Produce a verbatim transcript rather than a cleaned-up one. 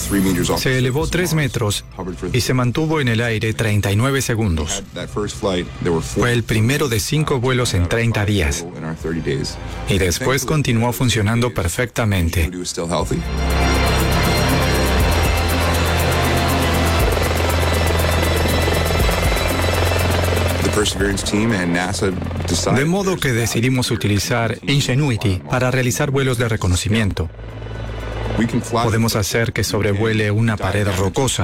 Se elevó tres metros y se mantuvo en el aire treinta y nueve segundos. Fue el primero de cinco vuelos en treinta días. Y después continuó funcionando perfectamente. De modo que decidimos utilizar Ingenuity para realizar vuelos de reconocimiento. Podemos hacer que sobrevuele una pared rocosa